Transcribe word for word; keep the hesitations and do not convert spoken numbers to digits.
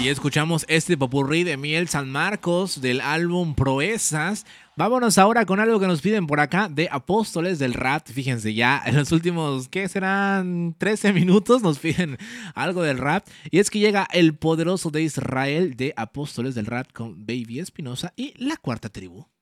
Y escuchamos este popurrí de Miel San Marcos del álbum Proezas. Vámonos ahora con algo que nos piden por acá de Apóstoles del Rap. Fíjense, ya en los últimos, ¿qué serán? trece minutos nos piden algo del rap. Y es que llega el poderoso de Israel de Apóstoles del Rap con Baby Espinosa y La Cuarta Tribu.